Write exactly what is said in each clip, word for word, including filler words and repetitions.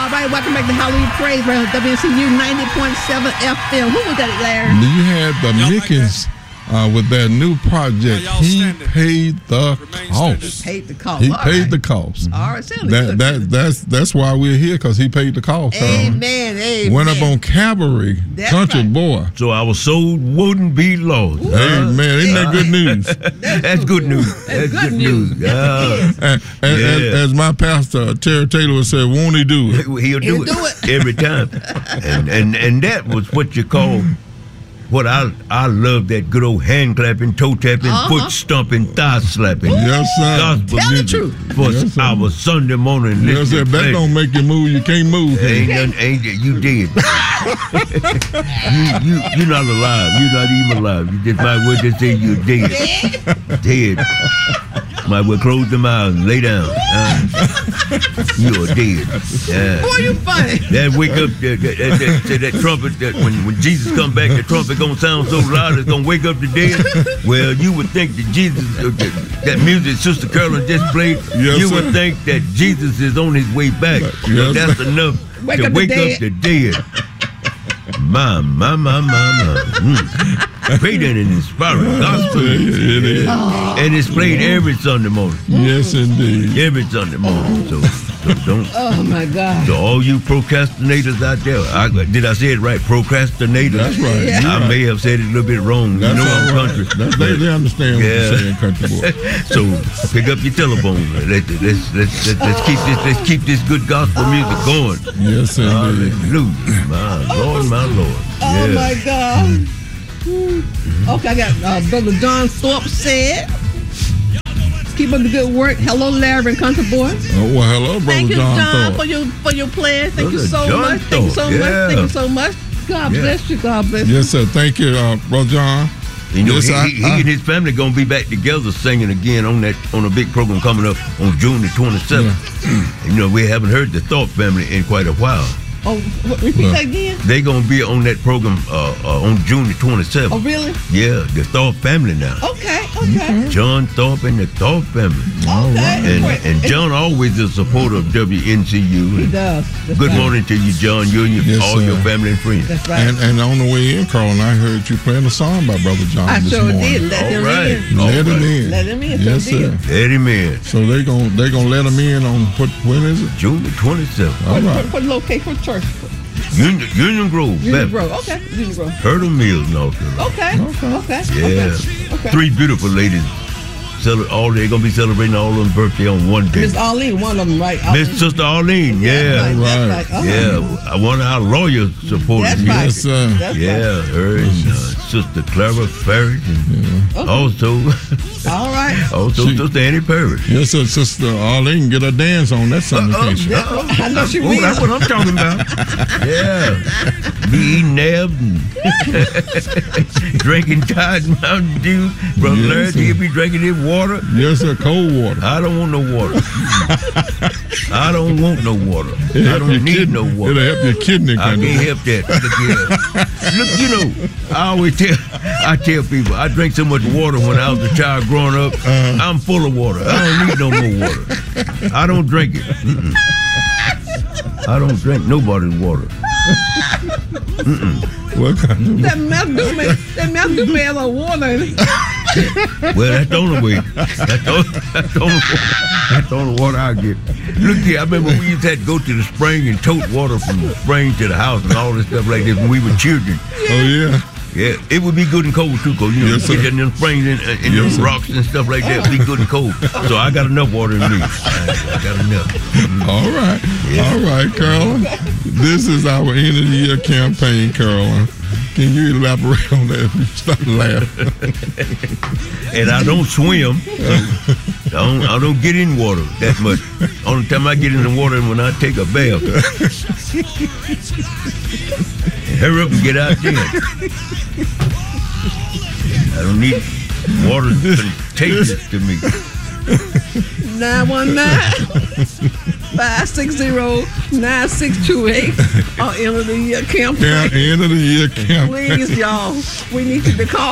All right, welcome back to Halloween Praise right on W N C U ninety point seven F M. Who was that, Larry? You had the Mickens uh, with their new project. He paid the cost. He paid the cost. He All paid right. the cost. All right, sounds that, good. that, that's, that's why we're here, because he paid the cost. Amen, uh, amen. Went up on Cabaret, That's Country right. Boy. So our soul wouldn't be lost. Ooh. Amen. Isn't that good news? That's, That's good news. That's That's good news. Yeah. And, and, Yeah. as, as my pastor, Terry Taylor, would say, won't he do it? He'll do He'll it, do it. every time. And, and and that was what you call what I I love, that good old hand clapping, toe tapping, Uh-huh. foot stomping, thigh slapping. Yes, sir. Gospel Tell the music truth. for Yes, sir. our Sunday morning. Yes, sir. listening If that pleasure. don't make you move, you can't move. Ain't, nothing- ain't you dead? you you you're not alive. You're not even alive. You just might well just say you're dead. Dead. Might well close them eyes and lay down. Uh, you're dead. Yeah. Boy, you funny. That wake up that that, that, that, that trumpet. That when when Jesus come back, the trumpet gonna sound so loud it's gonna wake up the dead. Well, you would think that Jesus, uh, that, that music Sister Carolyn just played, Yes, you sir. would think that Jesus is on his way back. Yes, That's sir. enough Wake to up the wake dead. up the dead. My, my, my, my, my. Mm. Great and inspiring gospel. It is. And it's played every Sunday morning. Yes, indeed. Every Sunday morning. So, so don't. Oh, my God. So all you procrastinators out there, I, did I say it right? Procrastinators. That's right. Yeah. You're I right. may have said it a little bit wrong. That's you know I'm all right. country. That's, they, they understand Yeah. what you're saying, country boy. So pick up your telephone. Let, let's, let's, let's, let's keep this let's keep this good gospel music going. Yes, indeed. Hallelujah. My Lord, my Lord. Oh, Yeah. my God. Hmm. Okay, I got uh, Brother John Thorpe said, keep up the good work. Hello, Larry and Country Boy. Oh, well, hello, Brother Thank you, John, John, Thorpe. for your for your pledge. Thank you Brother so John much. Thank you so Thorpe, much. yeah. Thank you so much. God Yeah. bless you. God bless you. Yes, sir. Thank you, uh, Brother John. You know, Yes, he, I- he, he I- and his family gonna be back together singing again on that on a big program coming up on June the twenty-seventh. You know, we haven't heard the Thorpe family in quite a while. Oh, what, repeat Well, that again. They gonna be on that program uh, uh, on June the twenty-seventh. Oh, really? Yeah, the Thorpe family now. Okay, okay. John Thorpe and the Thorpe family. All Okay. right. And, Wait, and it- John always is a supporter of W N C U. He And does. That's good right. morning to you, John. You and your, Yes, all sir. your family and friends. That's right. And, and on the way in, Carlin, I heard you playing a song by Brother John I this sure morning. did. Let All him right. in. All Let him right. in. Let him in. Yes, Sure did. sir. Let him in. So they gon' they gonna let him in on what when is it? June the twenty-seventh. All What, right. what, what location? What church? Union, Union Grove. Union Baptist. Grove. Okay. Union Grove. Hurdle Mills, North Carolina. Okay. Okay. Okay. Yeah. Okay. okay. Three beautiful ladies. Cele- all they're gonna be celebrating all of them birthday on one day. Miss Arlene, one of them, right? Miss Sister Arlene, yeah. Right, Right. that's right. Okay. Yeah, I one of our lawyers supported That's me. right. Yes, sir. That's Yeah, her and uh, Sister Clara Ferris, and Okay. also, All right. also She- Sister Annie Ferris. Yes, sir, Sister Arlene get a dance on that Sunday Uh-oh. occasion. That's- I know she Oh, will. that's what I'm talking about. Yeah, be eating nabs and drinking Tide Mountain Dew. Brother Yes, Larry, sir. he'll be drinking his water. Yes, sir, cold water. I don't want no water. I don't want no water. It'll I help don't your need kidney- no water. It'll help your kidney. I country can't boy. help that. Look here. Look, you know, I always tell, I tell people, I drink so much water when I was a child growing up. Uh-huh. I'm full of water. I don't need no more water. I don't drink it. Mm-mm. I don't drink nobody's water. What kind of That mouth do me. That mouth do me a little water. ain't it? Well, that's the only way. That's the only, that's the only, that's the only water I get. Look here, I remember we used to have to go to the spring and tote water from the spring to the house and all this stuff like this when we were children. Oh yeah. Yeah, it would be good and cold too, cause you know, Yes, you sir. get in them springs and, and Yes, them sir. rocks and stuff like that. It'd be good and cold. So I got enough water in me. I, I got enough. All right. All right, Carolyn. This is our end of the year campaign, Carolyn. Can you elaborate on that? You start laughing. And I don't swim. So I don't, I don't get in water that much. Only time I get in the water is when I take a bath. Hurry up and get out there. I don't need water contagious to me. nine one nine five six zero, nine six two eight. Our end of the year campaign. Yeah, end of the year campaign. Please, y'all, we need you to call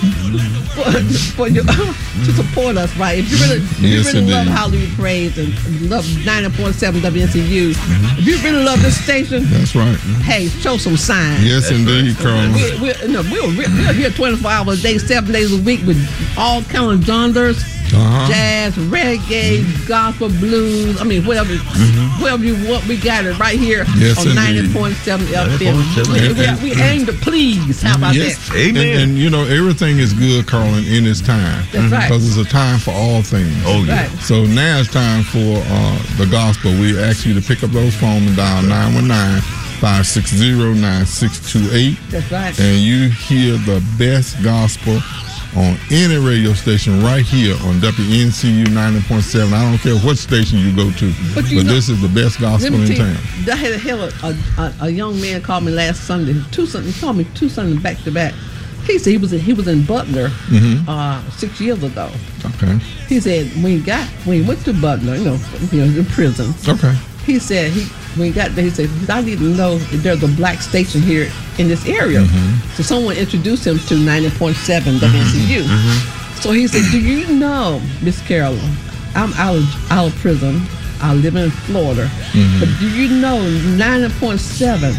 for, for your, to support us, right? If you really, if Yes, you really love indeed. Hallelujah Praise and love ninety point seven W N C U, if you really love this station, That's right. hey, show some signs. Yes, indeed, Carla. We're, we're, no, we're, we're here twenty-four hours a day, seven days a week with all kind of genres, Uh-huh. jazz, reggae, gospel, blues. I mean, whatever, whatever you want, we got it right here Yes, on indeed. ninety point seven F M. ninety point seven. We, we, we aim to please. How about Yes. that? Amen. And, and you know, everything is good, Carlin, in its time. That's right. Because it's a time for all things. Oh, yeah. Right. So now it's time for uh, the gospel. We ask you to pick up those phones and dial nine one nine, five six zero, nine six two eight. That's right. And you hear the best gospel on any radio station right here on W N C U ninety point seven. I don't care what station you go to, But but, you know- this is the best gospel Let me in tell you, town. I had a hell of a, a, a young man called me last Sunday. Two Sundays, he called me two Sundays back to back. He said he was in, he was in Butler Mhm. uh, six years ago. Okay. He said when he got when he went to Butler, you know, you know, in prison. Okay. He said he when he got there, he said I need to know if there's a black station here in this area. So someone introduced him to ninety point seven W N C U. So he said, "Do you know, Miss Carolyn? I'm out of out of prison. I live in Florida, but do you know ninety point seven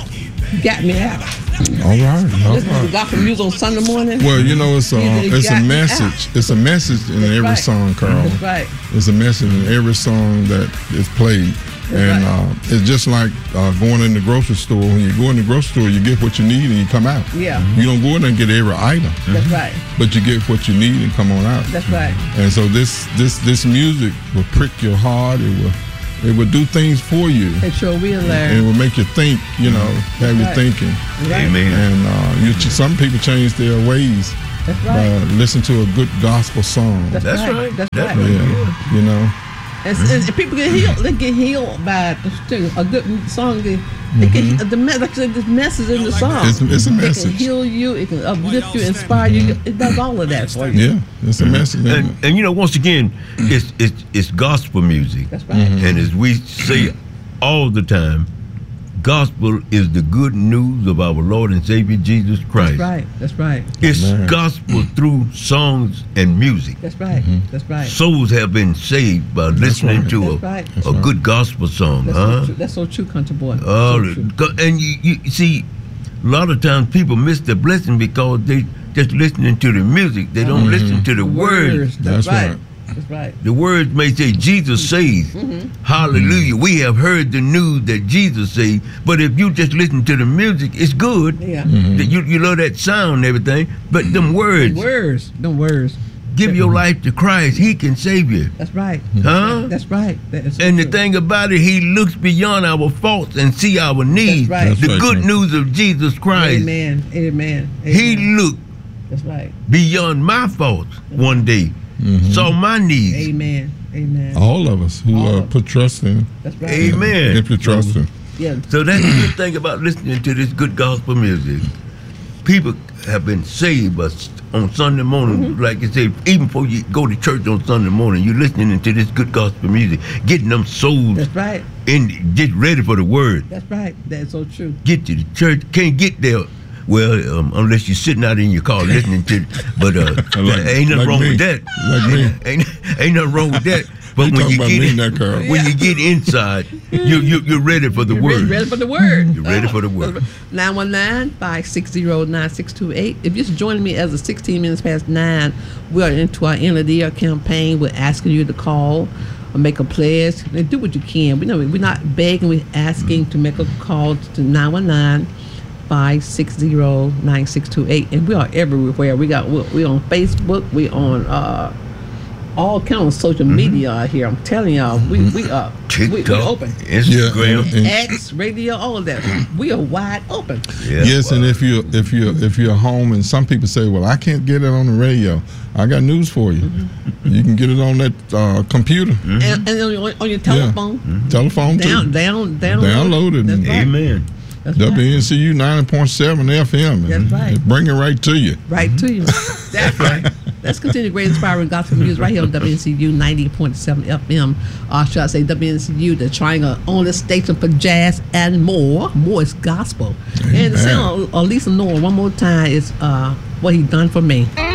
got me out? All right. All This is the right. gospel music on Sunday morning. Well, you know, it's a It it's a got me message. It's a message in That's every right. song, Carl. That's right. It's a message in every song that is played. And right. uh, it's just like uh, going in the grocery store. When you go in the grocery store, you get what you need and you come out. Yeah. You don't go in there and get every item, That's right. but you get what you need and come on out. That's right. And so this this this music will prick your heart. It will it will do things for you. It sure will, And Larry. it will make you think. You know, have you Right. thinking. Right. Amen. And uh, you, some people change their ways. That's right. Uh, listen to a good gospel song. That's, That's right. right. That's That's right. Yeah, you know. And, and people get healed. They get healed by the, a good song. They, they get the me- like I said, this message in the song. It's, it's a It can message. heal you. It can uplift you, inspire you. It does all of that for you. Yeah, it's a message. And, and you know, once again, it's it's it's gospel music. That's right. And as we say all the time, gospel is the good news of our Lord and Savior Jesus Christ. That's right. That's right. It's Amen. gospel through songs and music. That's right. That's right. Souls have been saved by listening right. to That's a, right. a That's right. good gospel song, That's, huh? so true. That's so true, country boy. Oh, So true. go- and you, you see, a lot of times people miss the blessing because they just listening to the music. They don't listen to the words. That's, That's right. right. That's right. The words may say Jesus saves. Hallelujah. We have heard the news that Jesus saves. But if you just listen to the music, it's good. Yeah. That You, you love that sound and everything. But them words, Words. No words. give your life to Christ. He can save you. That's right. Huh? That's right. That is so And the true. thing about it, he looks beyond our faults and see our needs. right. That's The right, good King. news of Jesus Christ. Amen. Amen. He Amen. looked That's right. beyond my faults one day. Mm-hmm. Saw my needs. Amen. Amen. All of us who All uh, of- put trust in Him. That's right. Amen. If you trust Him. Yeah. So that's the good thing about listening to this good gospel music. People have been saved but on Sunday morning, Mm-hmm. like you say, even before you go to church on Sunday morning, you're listening to this good gospel music, getting them souls That's right. in, get ready for the word. That's right. That's so true. Get to the church, can't get there. Well, um, unless you're sitting out in your car listening to, but uh, Like- ain't nothing like wrong me. with that. Like me. ain't, ain't ain't nothing wrong with that. But You when talking you about get me in, now, Carl. when you get inside, you you you're ready for the You're word. ready, ready for the word. You're ready for the word. nine one nine, five six zero, nine six two eight. If you're just joining me as of sixteen minutes past nine, we are into our end of the year campaign. We're asking you to call or make a pledge. And do what you can. We know we're not begging, we're asking to make a call to nine one nine, five six zero, nine six two eight. And we are everywhere. We got we're, we're on Facebook, we're on uh all kind of social media out here. I'm telling y'all, we we are we, we TikTok, open. Instagram. Yeah, and- X, radio, all of that. We are wide open. Yeah. Yes, and if you if you if you're home, and some people say, "Well, I can't get it on the radio." I got news for you. You can get it on that uh, computer, And, and on, your, on your telephone, telephone down, too. down, down, Download it. That's right. Amen. That's right. W N C U ninety point seven F M. That's right. Bring it right to you. Right to you. That's right. Let's continue great inspiring gospel music right here on W N C U ninety point seven F M. Or should I say W N C U, the Triangle only station for jazz and more. More is gospel. Amen. And the song of Lisa Noel one more time is uh, What He Done For Me.